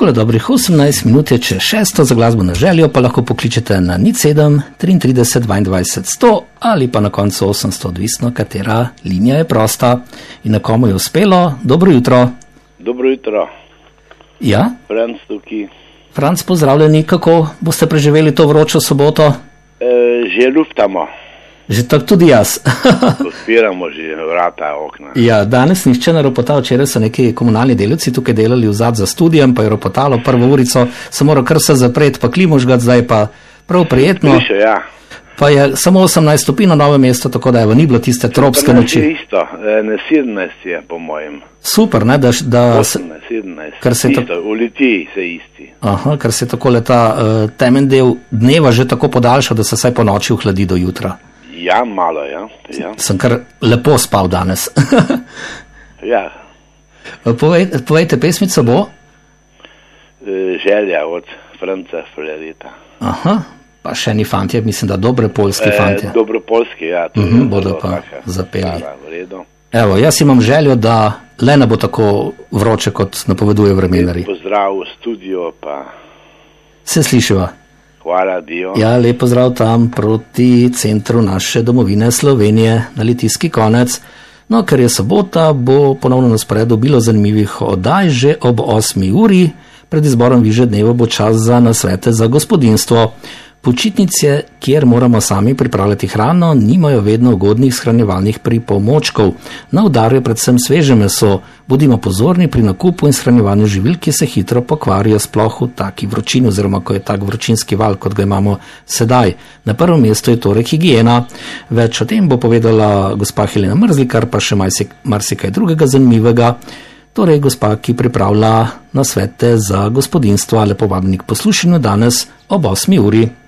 Takole dobrih 18 minut je čez 6, za glasbo na željo pa lahko pokličete na 07 33 22 100 ali pa na koncu 800, odvisno katera linija je prosta. In na komu je uspelo? Dobro jutro. Dobro jutro. Ja? Franc tukaj. Franc, pozdravljeni, kako boste preživeli to vročo soboto? Že luftamo. Že tako tudi jaz. Odpiramo že vrata, okna. Ja, danes nišče ne ropota, včeraj so neki komunalni delavci tukaj delali vzad za studijem, pa je ropotalo prvo urico, se mora kar se zapreti, pa klimo žgat, zdaj pa prav prijetno. Piše, ja. Pa je samo 18 stopinj na Novem mestu, tako da evo, ni bilo tiste tropske noči. Je isto, ne 17 je po mojem. Super, ne, da 18, 17, kar se isto, v Litiji se isti. Aha, ker se tako leta temen del dneva že tako podaljša, da se saj po noči ohladi do jutra. Ja, malo, ja. Sem kar lepo spal danes. Ja. Povejte, pesmica bo? Želja od Franca Flerita. Aha, pa še ni fantje, mislim, da dobre polski fantje. Dobro polski, ja. Bodo pa zapeli. V redu. Evo, jaz imam željo, da le ne bo tako vroče, kot napoveduje vremenari. Pozdrav v studio, pa... Se slišiva? Hvala, Dio. Ja, lep pozdrav tam proti centru naše domovine Slovenije, na Litijski konec. No, ker je sobota, bo ponovno na sporedu bilo zanimivih oddaj že ob 8. uri. Pred izborom viže dneva bo čas za nasvete za gospodinjstvo. Počitnice, kjer moramo sami pripravljati hrano, nimajo vedno ugodnih shranjevalnih pripomočkov. Na udaru je predvsem sveže meso. Bodimo pozorni pri nakupu in shranjevanju živil, ki se hitro pokvarijo, sploh v taki vročini oziroma ko je tak vročinski val, kot ga imamo sedaj. Na prvem mestu je torej higiena. Več o tem bo povedala gospa Helena Mrzlikar, pa še marsikaj drugega zanimivega. Torej gospa, ki pripravlja nasvete za gospodinjstvo, lepo vabljeni k poslušanju danes ob 8. uri.